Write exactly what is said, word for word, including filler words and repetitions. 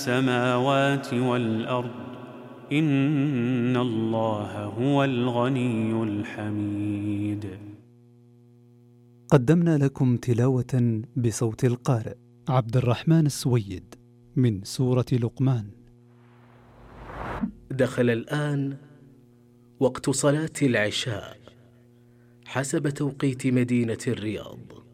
السماوات والأرض إن الله هو الغني الحميد. قدمنا لكم تلاوة بصوت القارئ عبد الرحمن السويد من سورة لقمان. دخل الآن وقت صلاة العشاء حسب توقيت مدينة الرياض.